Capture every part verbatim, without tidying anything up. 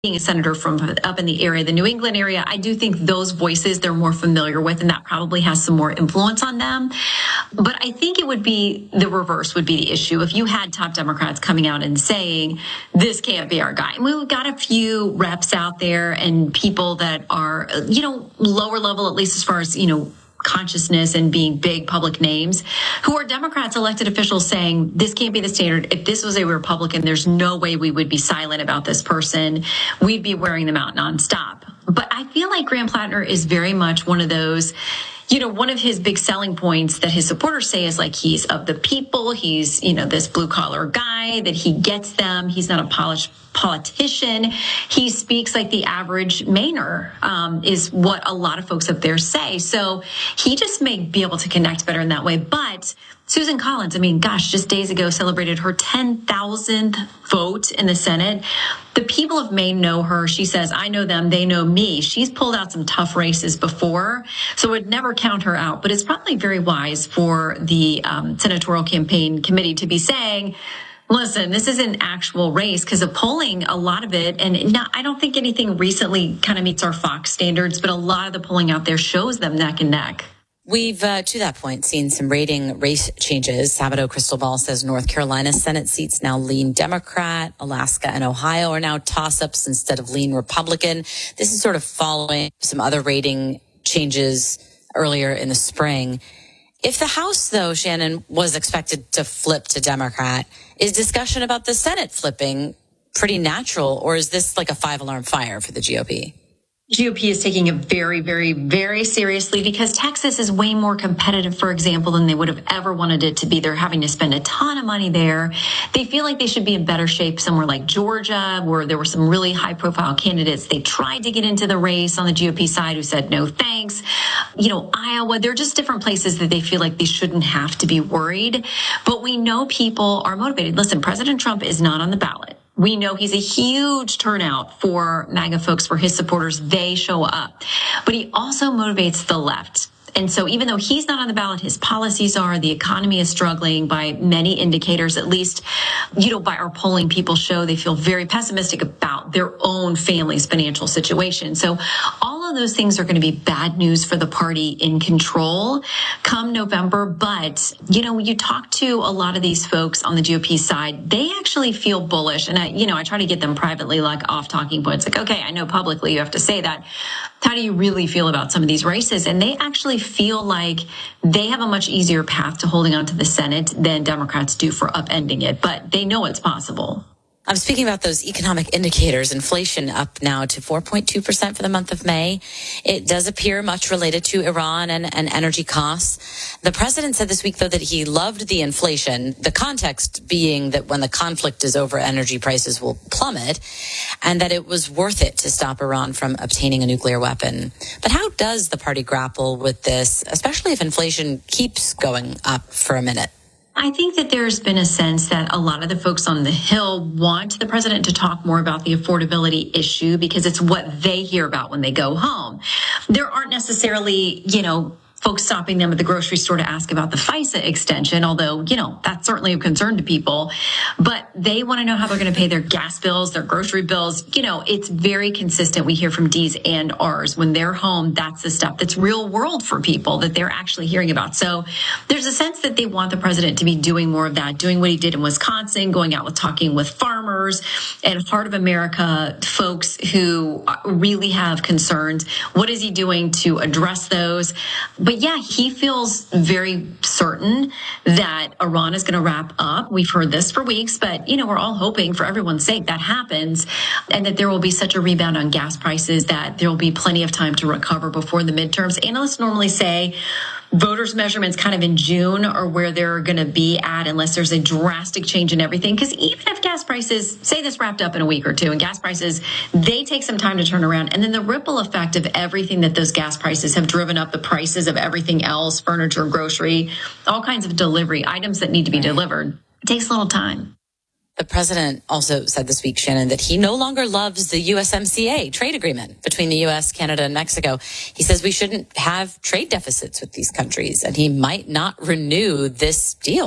being a senator from up in the area, the New England area, I do think those voices they're more familiar with, and that probably has some more influence on them. But I think it would be the reverse would be the issue. If you had top Democrats coming out and saying, this can't be our guy. And we've got a few reps out there and people that are, you know, lower level, at least as far as, you know, consciousness and being big public names who are Democrats, elected officials saying this can't be the standard. If this was a Republican, there's no way we would be silent about this person. We'd be wearing them out nonstop. But I feel like Graham Plattner is very much one of those, you know, one of his big selling points that his supporters say is like he's of the people. He's, you know, this blue collar guy that he gets them. He's not a polished politician. He speaks like the average Mainer, um, is what a lot of folks up there say. So he just may be able to connect better in that way. But Susan Collins, I mean, gosh, just days ago celebrated her ten thousandth vote in the Senate. The people of Maine know her. She says, I know them. They know me. She's pulled out some tough races before, so it would never count her out. But it's probably very wise for the um, senatorial campaign committee to be saying, listen, this is an actual race because of polling, a lot of it, and not, I don't think anything recently kind of meets our Fox standards, but a lot of the polling out there shows them neck and neck. We've, uh, to that point, seen some rating race changes. Sabato Crystal Ball says North Carolina Senate seats now lean Democrat. Alaska and Ohio are now toss-ups instead of lean Republican. This is sort of following some other rating changes earlier in the spring. If the House, though, Shannon, was expected to flip to Democrat, is discussion about the Senate flipping pretty natural, or is this like a five-alarm fire for the G O P? G O P is taking it very, very, very seriously because Texas is way more competitive, for example, than they would have ever wanted it to be. They're having to spend a ton of money there. They feel like they should be in better shape somewhere like Georgia, where there were some really high-profile candidates. They tried to get into the race on the G O P side who said no thanks. You know, Iowa, they're just different places that they feel like they shouldn't have to be worried. But we know people are motivated. Listen, President Trump is not on the ballot. We know he's a huge turnout for MAGA folks, for his supporters. They show up. But he also motivates the left. And so even though he's not on the ballot, his policies are, the economy is struggling by many indicators, at least, you know, by our polling, people show they feel very pessimistic about their own family's financial situation. So all of those things are going to be bad news for the party in control come November. But, you know, when you talk to a lot of these folks on the G O P side, they actually feel bullish. And I, you know, I try to get them privately, like off talking points, like, okay, I know publicly you have to say that. How do you really feel about some of these races? And they actually feel like they have a much easier path to holding on to the Senate than Democrats do for upending it. But they know it's possible. I'm speaking about those economic indicators. Inflation up now to four point two percent for the month of May. It does appear much related to Iran and, and energy costs. The president said this week, though, that he loved the inflation, the context being that when the conflict is over, energy prices will plummet, and that it was worth it to stop Iran from obtaining a nuclear weapon. But how does the party grapple with this, especially if inflation keeps going up for a minute? I think that there's been a sense that a lot of the folks on the Hill want the president to talk more about the affordability issue because it's what they hear about when they go home. There aren't necessarily, you know, folks stopping them at the grocery store to ask about the FISA extension, although, you know, that's certainly a concern to people. But they want to know how they're going to pay their gas bills, their grocery bills. You know, it's very consistent. We hear from D's and R's. When they're home, that's the stuff that's real world for people that they're actually hearing about. So there's a sense that they want the president to be doing more of that, doing what he did in Wisconsin, going out with talking with farmers and Heart of America folks who really have concerns. What is he doing to address those? But yeah, he feels very certain that Iran is going to wrap up. We've heard this for weeks, but, you know, we're all hoping for everyone's sake that happens and that there will be such a rebound on gas prices that there will be plenty of time to recover before the midterms. Analysts normally say voters' measurements kind of in June are where they're going to be at unless there's a drastic change in everything. Because even if gas prices, say this wrapped up in a week or two, and gas prices, they take some time to turn around. And then the ripple effect of everything that those gas prices have driven up the prices of everything else, furniture, grocery, all kinds of delivery, items that need to be delivered, it takes a little time. The president also said this week, Shannon, that he no longer loves the U S M C A trade agreement between the U S, Canada, and Mexico. He says we shouldn't have trade deficits with these countries, and he might not renew this deal.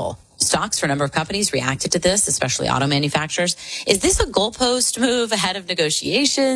stocks for a number of companies reacted to this, especially auto manufacturers. Is this a goalpost move ahead of negotiations?